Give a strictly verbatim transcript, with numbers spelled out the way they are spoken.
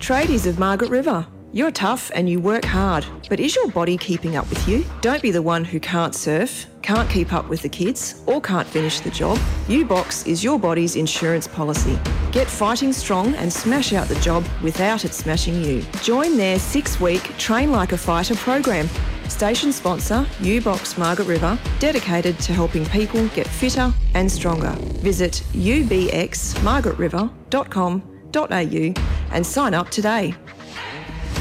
Tradies of Margaret River. You're tough and you work hard, but is your body keeping up with you? Don't be the one who can't surf, can't keep up with the kids, or can't finish the job. U-Box is your body's insurance policy. Get fighting strong and smash out the job without it smashing you. Join their six-week Train Like a Fighter program. Station sponsor, U-Box Margaret River, dedicated to helping people get fitter and stronger. Visit u b x margaret river dot com dot a u and sign up today.